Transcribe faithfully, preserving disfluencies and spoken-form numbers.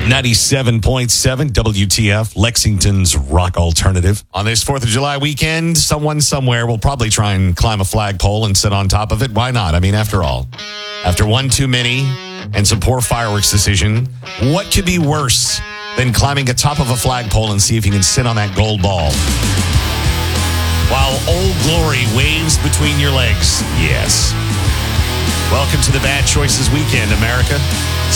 ninety-seven point seven W T F, Lexington's rock alternative. On this fourth of July weekend, someone somewhere will probably try and climb a flagpole and sit on top of it. Why not? I mean, after all, after one too many and some poor fireworks decision, what could be worse than climbing atop of a flagpole and see if you can sit on that gold ball while Old Glory waves between your legs? Yes. Welcome to the Bad Choices Weekend, America.